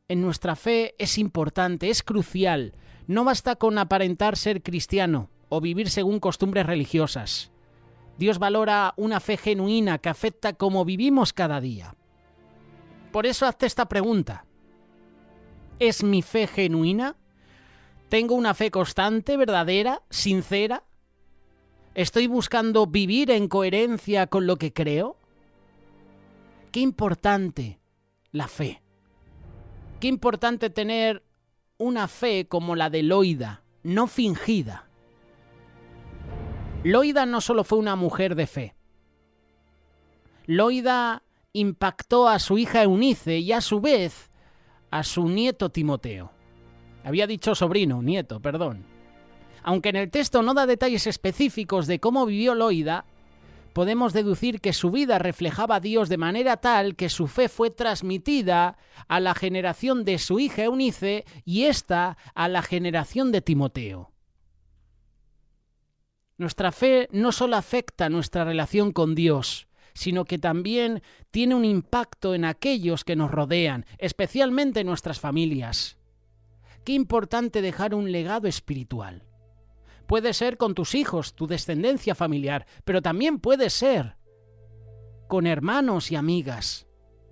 en nuestra fe es importante, es crucial. No basta con aparentar ser cristiano o vivir según costumbres religiosas. Dios valora una fe genuina que afecta cómo vivimos cada día. Por eso hazte esta pregunta. ¿Es mi fe genuina? ¿Tengo una fe constante, verdadera, sincera? ¿Estoy buscando vivir en coherencia con lo que creo? Qué importante la fe. Qué importante tener una fe como la de Loida, no fingida. Loida no solo fue una mujer de fe. Loida impactó a su hija Eunice y a su vez a su nieto Timoteo. Había dicho sobrino, nieto, perdón. Aunque en el texto no da detalles específicos de cómo vivió Loida, podemos deducir que su vida reflejaba a Dios de manera tal que su fe fue transmitida a la generación de su hija Eunice y ésta a la generación de Timoteo. Nuestra fe no solo afecta nuestra relación con Dios, sino que también tiene un impacto en aquellos que nos rodean, especialmente en nuestras familias. Qué importante dejar un legado espiritual. Puede ser con tus hijos, tu descendencia familiar, pero también puede ser con hermanos y amigas.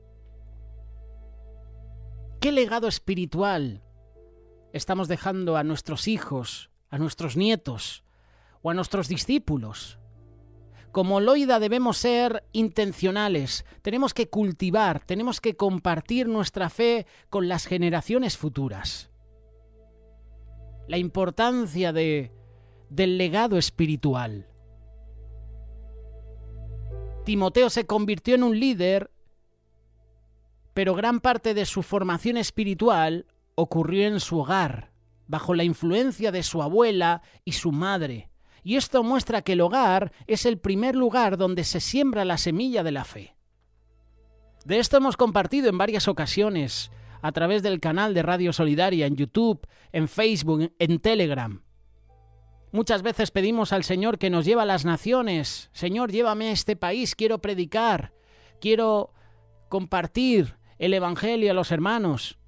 ¿Qué legado espiritual estamos dejando a nuestros hijos, a nuestros nietos o a nuestros discípulos? Como Loida debemos ser intencionales, tenemos que cultivar, tenemos que compartir nuestra fe con las generaciones futuras. La importancia del legado espiritual. Timoteo se convirtió en un líder, pero gran parte de su formación espiritual ocurrió en su hogar, bajo la influencia de su abuela y su madre. Y esto muestra que el hogar es el primer lugar donde se siembra la semilla de la fe. De esto hemos compartido en varias ocasiones, a través del canal de Radio Solidaria, en YouTube, en Facebook, en Telegram. Muchas veces pedimos al Señor que nos lleve a las naciones. Señor, llévame a este país, quiero predicar, quiero compartir el Evangelio a los hermanos.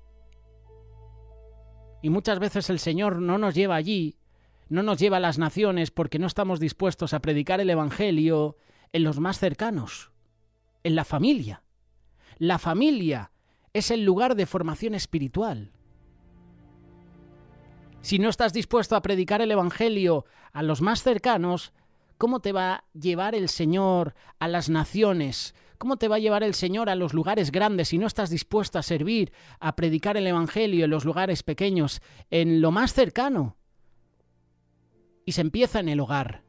Y muchas veces el Señor no nos lleva allí, no nos lleva a las naciones porque no estamos dispuestos a predicar el Evangelio en los más cercanos, en la familia. La familia es el lugar de formación espiritual. Si no estás dispuesto a predicar el Evangelio a los más cercanos, ¿cómo te va a llevar el Señor a las naciones? ¿Cómo te va a llevar el Señor a los lugares grandes si no estás dispuesto a servir, a predicar el Evangelio en los lugares pequeños, en lo más cercano? Y se empieza en el hogar.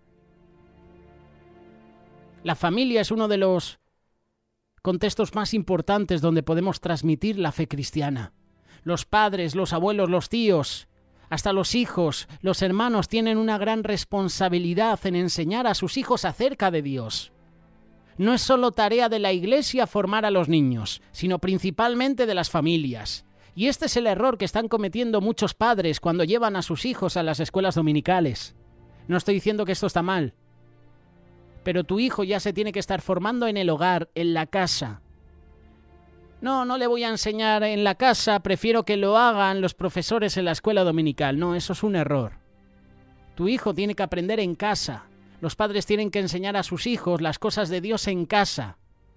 La familia es uno de los contextos más importantes donde podemos transmitir la fe cristiana. Los padres, los abuelos, los tíos, hasta los hijos, los hermanos tienen una gran responsabilidad en enseñar a sus hijos acerca de Dios. No es solo tarea de la Iglesia formar a los niños, sino principalmente de las familias. Y este es el error que están cometiendo muchos padres cuando llevan a sus hijos a las escuelas dominicales. No estoy diciendo que esto está mal, pero tu hijo ya se tiene que estar formando en el hogar, en la casa. No le voy a enseñar en la casa, prefiero que lo hagan los profesores en la escuela dominical. No, eso es un error. Tu hijo tiene que aprender en casa. Los padres tienen que enseñar a sus hijos las cosas de Dios en casa.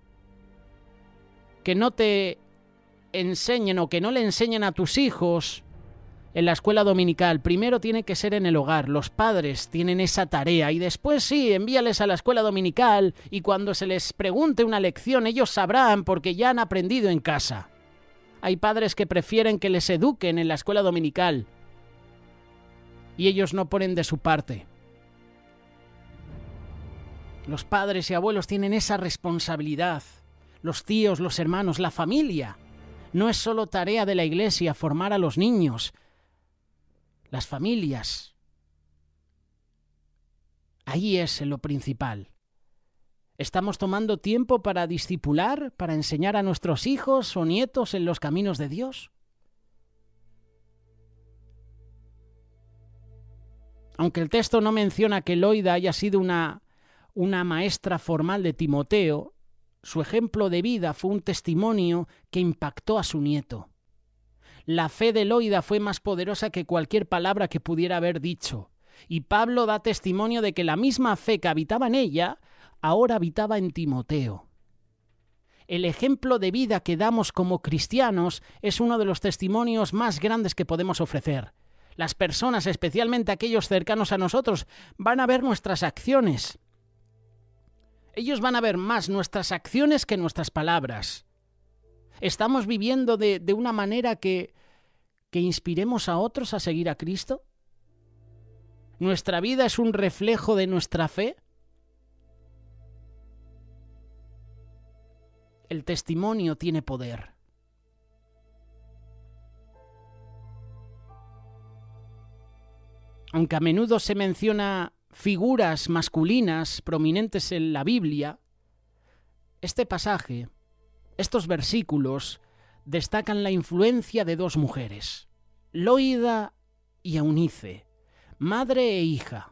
Que no te enseñen o que no le enseñen a tus hijos en la escuela dominical. Primero tiene que ser en el hogar. Los padres tienen esa tarea y después sí, envíales a la escuela dominical y cuando se les pregunte una lección ellos sabrán porque ya han aprendido en casa. Hay padres que prefieren que les eduquen en la escuela dominical y ellos no ponen de su parte. Los padres y abuelos tienen esa responsabilidad. Los tíos, los hermanos, la familia. No es solo tarea de la Iglesia formar a los niños. Las familias. Ahí es lo principal. ¿Estamos tomando tiempo para discipular, para enseñar a nuestros hijos o nietos en los caminos de Dios? Aunque el texto no menciona que Loida haya sido una maestra formal de Timoteo, su ejemplo de vida fue un testimonio que impactó a su nieto. La fe de Loida fue más poderosa que cualquier palabra que pudiera haber dicho. Y Pablo da testimonio de que la misma fe que habitaba en ella, ahora habitaba en Timoteo. El ejemplo de vida que damos como cristianos es uno de los testimonios más grandes que podemos ofrecer. Las personas, especialmente aquellos cercanos a nosotros, van a ver nuestras acciones. Ellos van a ver más nuestras acciones que nuestras palabras. ¿Estamos viviendo de una manera que inspiremos a otros a seguir a Cristo? ¿Nuestra vida es un reflejo de nuestra fe? El testimonio tiene poder. Aunque a menudo se menciona figuras masculinas prominentes en la Biblia, este pasaje, estos versículos, destacan la influencia de dos mujeres, Loida y Eunice, madre e hija.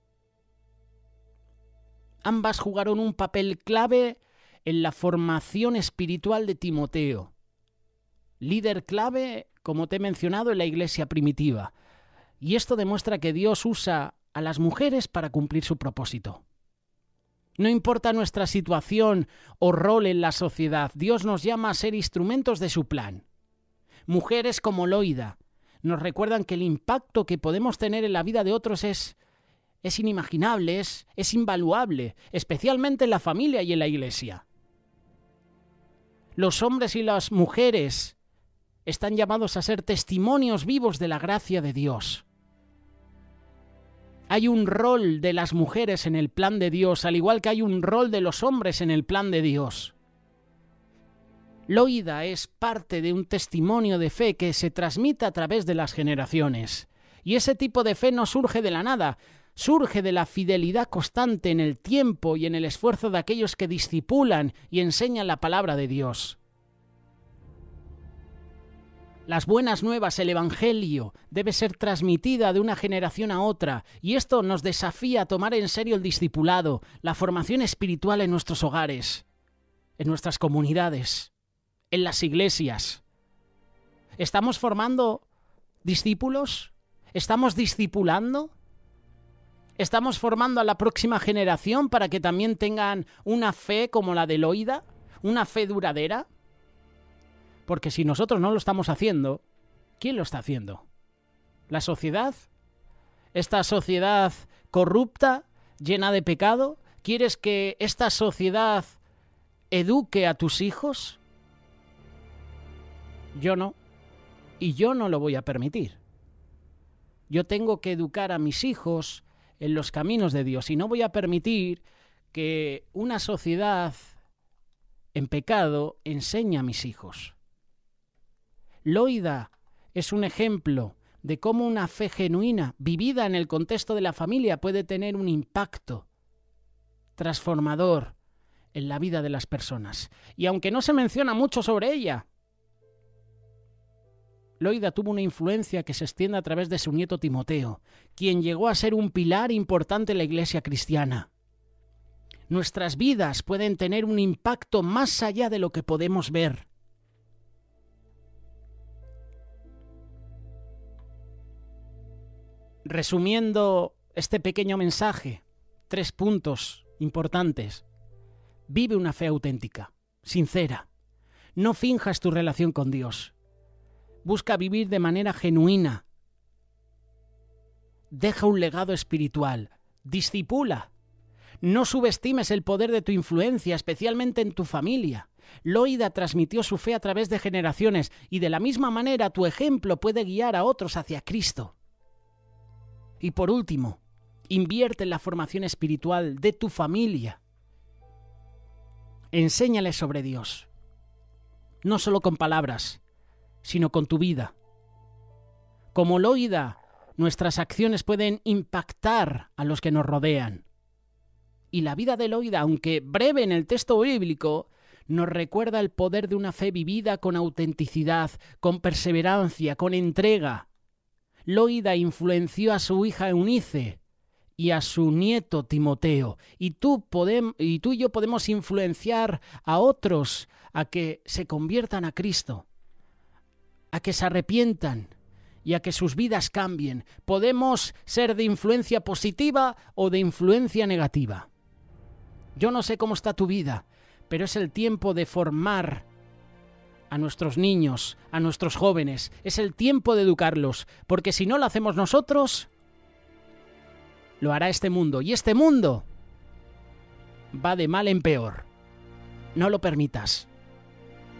Ambas jugaron un papel clave en la formación espiritual de Timoteo, líder clave, como te he mencionado, en la iglesia primitiva. Y esto demuestra que Dios usa a las mujeres para cumplir su propósito. No importa nuestra situación o rol en la sociedad, Dios nos llama a ser instrumentos de su plan. Mujeres como Loida nos recuerdan que el impacto que podemos tener en la vida de otros es inimaginable, es invaluable, especialmente en la familia y en la iglesia. Los hombres y las mujeres están llamados a ser testimonios vivos de la gracia de Dios. Hay un rol de las mujeres en el plan de Dios, al igual que hay un rol de los hombres en el plan de Dios. Loida es parte de un testimonio de fe que se transmite a través de las generaciones. Y ese tipo de fe no surge de la nada, surge de la fidelidad constante en el tiempo y en el esfuerzo de aquellos que discipulan y enseñan la palabra de Dios. Las buenas nuevas, el Evangelio, debe ser transmitida de una generación a otra, y esto nos desafía a tomar en serio el discipulado, la formación espiritual en nuestros hogares, en nuestras comunidades, en las iglesias. ¿Estamos formando discípulos? ¿Estamos discipulando? ¿Estamos formando a la próxima generación para que también tengan una fe como la de Loida? ¿Una fe duradera? Porque si nosotros no lo estamos haciendo, ¿quién lo está haciendo? ¿La sociedad? ¿Esta sociedad corrupta, llena de pecado? ¿Quieres que esta sociedad eduque a tus hijos? Yo no. Y yo no lo voy a permitir. Yo tengo que educar a mis hijos en los caminos de Dios y no voy a permitir que una sociedad en pecado enseñe a mis hijos. Loida es un ejemplo de cómo una fe genuina, vivida en el contexto de la familia, puede tener un impacto transformador en la vida de las personas. Y aunque no se menciona mucho sobre ella, Loida tuvo una influencia que se extiende a través de su nieto Timoteo, quien llegó a ser un pilar importante en la iglesia cristiana. Nuestras vidas pueden tener un impacto más allá de lo que podemos ver. Resumiendo este pequeño mensaje, 3 puntos importantes. Vive una fe auténtica, sincera. No finjas tu relación con Dios. Busca vivir de manera genuina. Deja un legado espiritual. Discipula. No subestimes el poder de tu influencia, especialmente en tu familia. Loida transmitió su fe a través de generaciones y de la misma manera tu ejemplo puede guiar a otros hacia Cristo. Y por último, invierte en la formación espiritual de tu familia. Enséñales sobre Dios, no solo con palabras, sino con tu vida. Como Loida, nuestras acciones pueden impactar a los que nos rodean. Y la vida de Loida, aunque breve en el texto bíblico, nos recuerda el poder de una fe vivida con autenticidad, con perseverancia, con entrega. Loida influenció a su hija Eunice y a su nieto Timoteo. Y tú y yo podemos influenciar a otros a que se conviertan a Cristo, a que se arrepientan y a que sus vidas cambien. Podemos ser de influencia positiva o de influencia negativa. Yo no sé cómo está tu vida, pero es el tiempo de formar a nuestros niños, a nuestros jóvenes. Es el tiempo de educarlos, porque si no lo hacemos nosotros, lo hará este mundo. Y este mundo va de mal en peor. No lo permitas.